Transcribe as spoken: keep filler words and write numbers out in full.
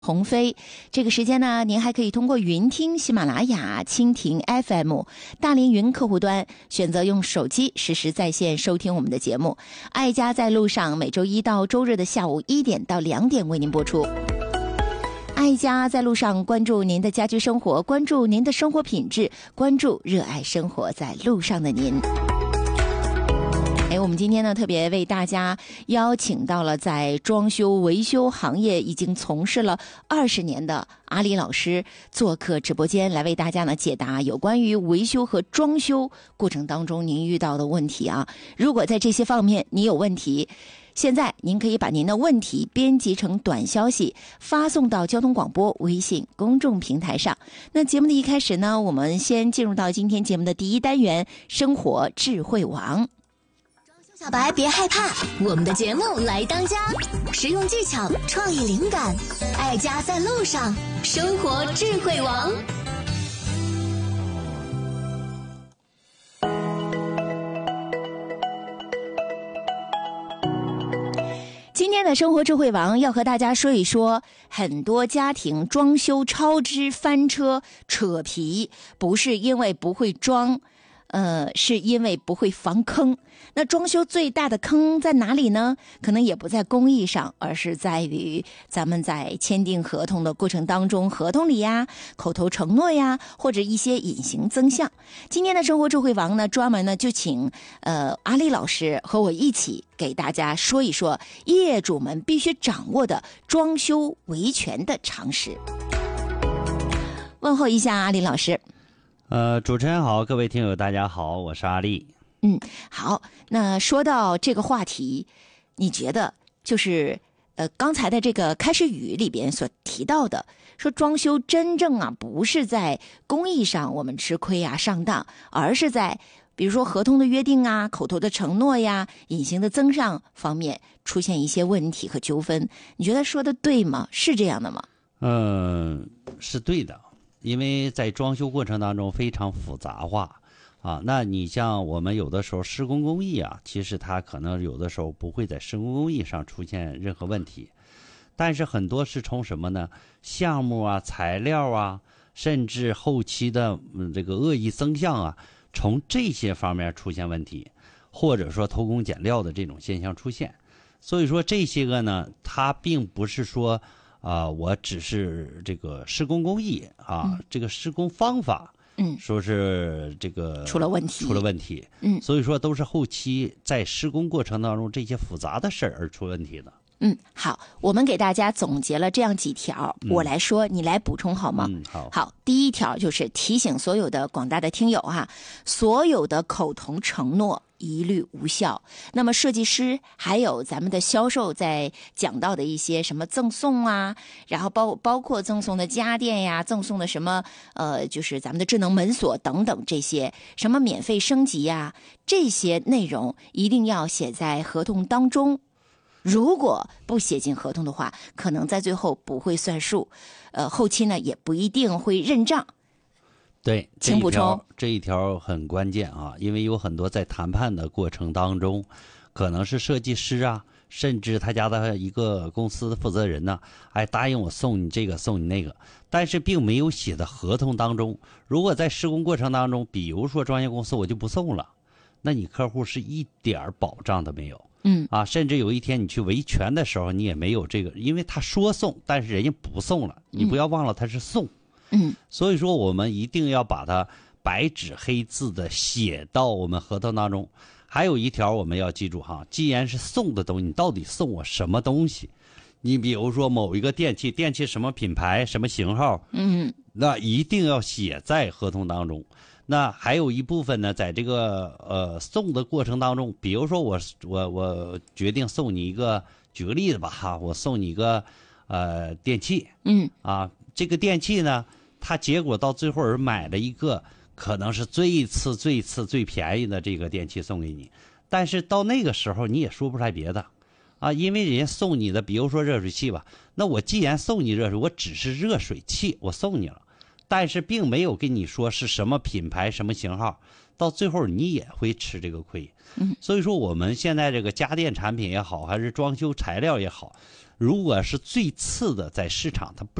鸿飞，这个时间呢，您还可以通过云听、喜马拉雅、蜻蜓 F M、大连云客户端选择用手机实时在线收听我们的节目。爱家在路上，每周一到周日的下午一点到两点为您播出。爱家在路上，关注您的家居生活，关注您的生活品质，关注热爱生活在路上的您。哎，我们今天呢特别为大家邀请到了在装修维修行业已经从事了二十年的阿里老师做客直播间，来为大家呢解答有关于维修和装修过程当中您遇到的问题啊。如果在这些方面你有问题，现在您可以把您的问题编辑成短消息发送到交通广播微信公众平台上。那节目的一开始呢，我们先进入到今天节目的第一单元生活智慧王。 小白别害怕，我们的节目来当家，实用技巧，创意灵感，爱家在路上，生活智慧王。 今天的生活智慧王要和大家说一说，很多家庭装修超支、翻车、扯皮，不是因为不会装，呃，是因为不会防坑。那装修最大的坑在哪里呢？可能也不在工艺上，而是在于咱们在签订合同的过程当中，合同里呀、口头承诺呀，或者一些隐形增项。今天的生活智慧王呢，专门呢就请呃阿丽老师和我一起给大家说一说业主们必须掌握的装修维权的常识。问候一下阿丽老师。 呃，主持人好，各位听友大家好，我是阿丽。 嗯，好，那说到这个话题，你觉得就是呃刚才的这个开始语里边所提到的，说装修真正啊不是在工艺上我们吃亏啊上当，而是在比如说合同的约定啊、口头的承诺呀、隐形的增上方面出现一些问题和纠纷，你觉得说的对吗？是这样的吗？ 嗯、呃，是对的，因为在装修过程当中非常复杂化。啊，那你像我们有的时候施工工艺啊，其实它可能有的时候不会在施工工艺上出现任何问题，但是很多是从什么呢？项目啊、材料啊，甚至后期的、嗯、这个恶意增项啊，从这些方面出现问题，或者说偷工减料的这种现象出现。所以说这些个呢，它并不是说啊、呃，我只是这个施工工艺啊，嗯、这个施工方法。 嗯， 说是这个出了问题， 出了问题。嗯，所以说都是后期在施工过程当中这些复杂的事儿而出问题的。 嗯，好，我们给大家总结了这样几条，嗯、我来说，你来补充好吗？ 嗯，好。 好，第一条就是提醒所有的广大的听友哈，所有的口头承诺一律无效。那么设计师还有咱们的销售在讲到的一些什么赠送啊，然后包包括赠送的家电呀，赠送的什么呃，就是咱们的智能门锁等等这些，什么免费升级呀，这些内容一定要写在合同当中。如果不写进合同的话，可能在最后不会算数，呃，后期呢也不一定会认账。 对， 请补充。 这一条很关键啊，因为有很多在谈判的过程当中，可能是设计师啊，甚至他家的一个公司的负责人呢，哎，答应我送你这个送你那个，但是并没有写在合同当中。如果在施工过程当中，比如说专业公司我就不送了，那你客户是一点保障都没有。 嗯啊，甚至有一天你去维权的时候，你也没有这个，因为他说送，但是人家不送了，你不要忘了他是送。 嗯， 所以说我们一定要把它白纸黑字的写到我们合同当中。还有一条我们要记住哈，既然是送的东西，你到底送我什么东西？你比如说某一个电器，电器什么品牌、什么型号， 嗯， 那一定要写在合同当中。那还有一部分呢，在这个呃送的过程当中，比如说我我我决定送你一个，举个例子吧哈，我送你一个呃电器， 嗯啊，这个电器呢，它结果到最后人买了一个可能是最次最次最便宜的这个电器送给你，但是到那个时候你也说不出来别的啊，因为人家送你的，比如说热水器吧，那我既然送你热水，我只是热水器，我送你了。但是并没有跟你说是什么品牌什么型号，到最后你也会吃这个亏。 嗯， 所以说我们现在这个家电产品也好，还是装修材料也好， 如果是最次的，在市场它不